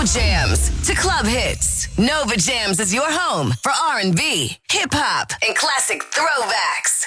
jams to club hits, Nova Jams is your home for R&B, hip hop, and classic throwbacks.